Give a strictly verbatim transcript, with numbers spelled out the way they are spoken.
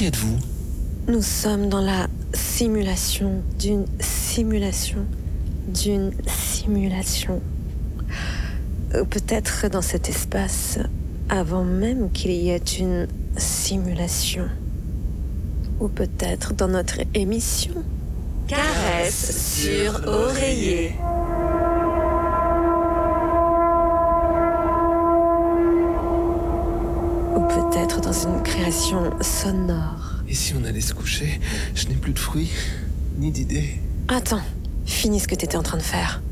Qui êtes-vous? Nous sommes dans la simulation d'une simulation d'une simulation. Ou peut-être dans cet espace, avant même qu'il y ait une simulation. Ou peut-être dans notre émission. Caresse sur oreiller. Ou peut-être dans une création sonore. Et si on allait se coucher? Je n'ai plus de fruits, ni d'idées. Attends, finis ce que t'étais en train de faire.